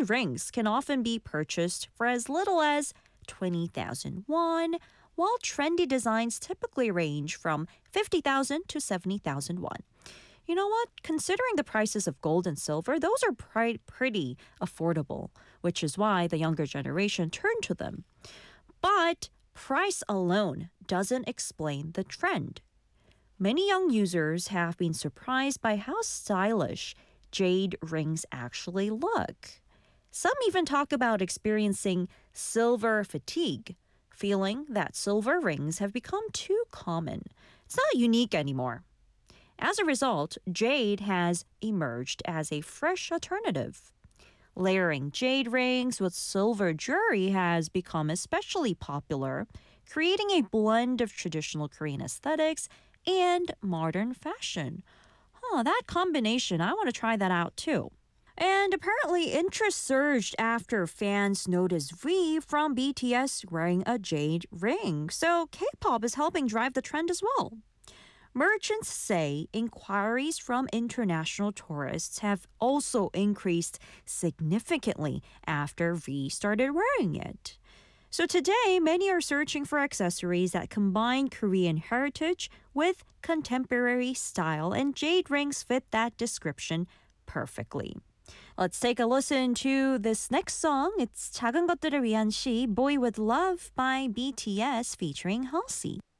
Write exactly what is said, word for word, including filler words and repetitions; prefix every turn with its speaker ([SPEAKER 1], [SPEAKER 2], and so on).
[SPEAKER 1] jade rings can often be purchased for as little as twenty thousand won, while trendy designs typically range from fifty thousand to seventy thousand won. You know what? Considering the prices of gold and silver, those are pri- pretty affordable, which is why the younger generation turn to them. But price alone doesn't explain the trend. Many young users have been surprised by how stylish jade rings actually look. Some even talk about experiencing silver fatigue, feeling that silver rings have become too common. It's not unique anymore. As a result, jade has emerged as a fresh alternative. Layering jade rings with silver jewelry has become especially popular, creating a blend of traditional Korean aesthetics and modern fashion. Huh, that combination, I want to try that out too. And apparently, interest surged after fans noticed V from B T S wearing a jade ring. So K-pop is helping drive the trend as well. Merchants say inquiries from international tourists have also increased significantly after V started wearing it. So today, many are searching for accessories that combine Korean heritage with contemporary style, and jade rings fit that description perfectly. Let's take a listen to this next song. It's 작은 것들을 위한 시, Boy with Love by B T S featuring Halsey.